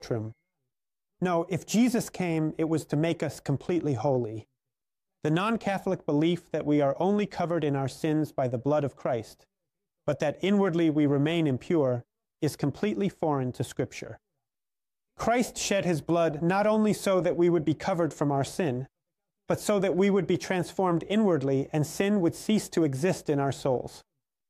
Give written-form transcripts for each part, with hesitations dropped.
doctrine. No, if Jesus came, it was to make us completely holy. The non-Catholic belief that we are only covered in our sins by the blood of Christ, but that inwardly we remain impure, is completely foreign to Scripture. Christ shed his blood not only so that we would be covered from our sin, but so that we would be transformed inwardly and sin would cease to exist in our souls.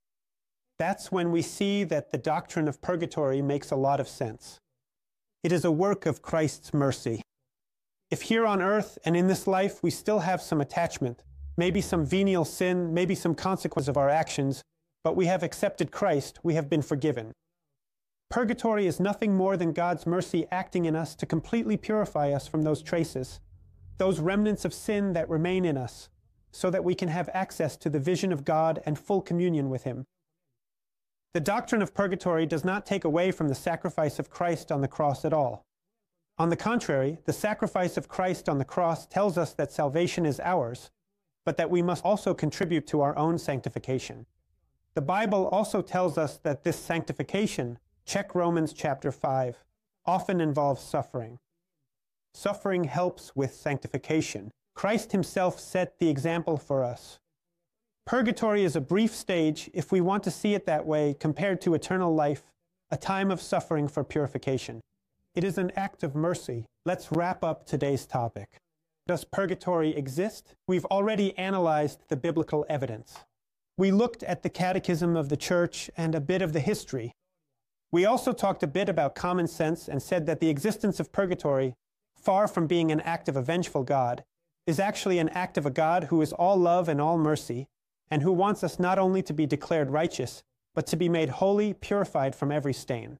That's when we see that the doctrine of purgatory makes a lot of sense. It is a work of Christ's mercy. If here on earth and in this life we still have some attachment, maybe some venial sin, maybe some consequence of our actions, but we have accepted Christ, we have been forgiven. Purgatory is nothing more than God's mercy acting in us to completely purify us from those traces, those remnants of sin that remain in us, so that we can have access to the vision of God and full communion with Him. The doctrine of purgatory does not take away from the sacrifice of Christ on the cross at all. On the contrary, the sacrifice of Christ on the cross tells us that salvation is ours, but that we must also contribute to our own sanctification. The Bible also tells us that this sanctification, check Romans chapter 5, often involves suffering. Suffering helps with sanctification. Christ himself set the example for us. Purgatory is a brief stage, if we want to see it that way, compared to eternal life, a time of suffering for purification. It is an act of mercy. Let's wrap up today's topic. Does purgatory exist? We've already analyzed the biblical evidence. We looked at the Catechism of the Church and a bit of the history. We also talked a bit about common sense and said that the existence of purgatory, far from being an act of a vengeful God, is actually an act of a God who is all love and all mercy, and who wants us not only to be declared righteous, but to be made holy, purified from every stain.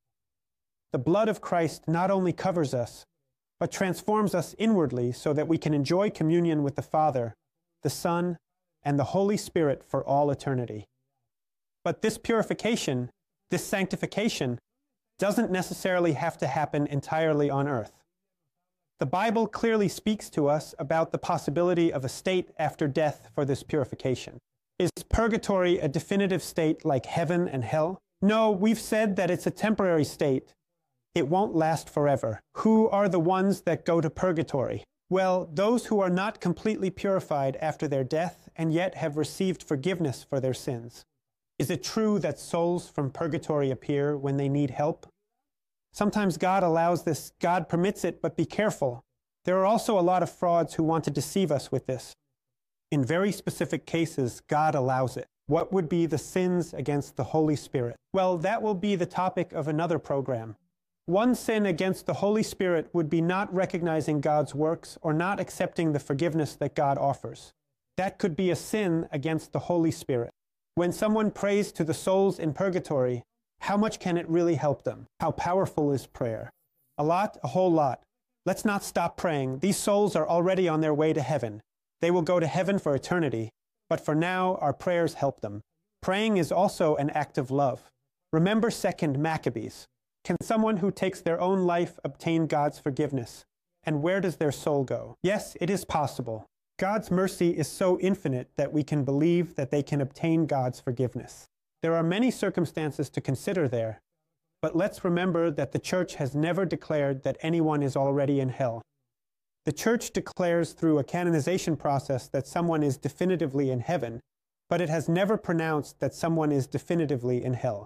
The blood of Christ not only covers us, but transforms us inwardly so that we can enjoy communion with the Father, the Son, and the Holy Spirit for all eternity. But this purification, this sanctification, doesn't necessarily have to happen entirely on earth. The Bible clearly speaks to us about the possibility of a state after death for this purification. Is purgatory a definitive state like heaven and hell? No, we've said that it's a temporary state. It won't last forever. Who are the ones that go to purgatory? Well, those who are not completely purified after their death and yet have received forgiveness for their sins. Is it true that souls from purgatory appear when they need help? Sometimes God allows this, God permits it, but be careful. There are also a lot of frauds who want to deceive us with this. In very specific cases, God allows it. What would be the sins against the Holy Spirit? Well, that will be the topic of another program. One sin against the Holy Spirit would be not recognizing God's works or not accepting the forgiveness that God offers. That could be a sin against the Holy Spirit. When someone prays to the souls in purgatory, how much can it really help them? How powerful is prayer? A lot, a whole lot. Let's not stop praying. These souls are already on their way to heaven. They will go to heaven for eternity. But for now, our prayers help them. Praying is also an act of love. Remember 2 Maccabees. Can someone who takes their own life obtain God's forgiveness? And where does their soul go? Yes, it is possible. God's mercy is so infinite that we can believe that they can obtain God's forgiveness. There are many circumstances to consider there, but let's remember that the Church has never declared that anyone is already in hell. The Church declares through a canonization process that someone is definitively in heaven, but it has never pronounced that someone is definitively in hell.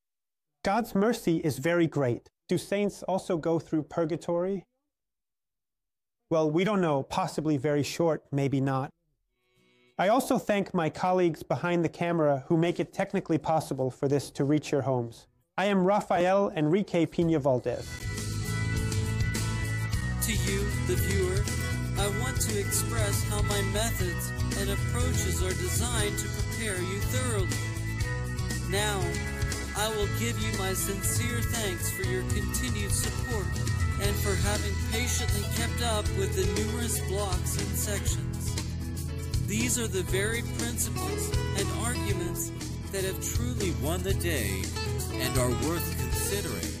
God's mercy is very great. Do saints also go through purgatory? Well, we don't know, possibly very short, maybe not. I also thank my colleagues behind the camera who make it technically possible for this to reach your homes. I am Rafael Enrique Pina Valdez. To you, the viewer, I want to express how my methods and approaches are designed to prepare you thoroughly. Now, I will give you my sincere thanks for your continued support and for having patiently kept up with the numerous blocks and sections. These are the very principles and arguments that have truly won the day and are worth considering.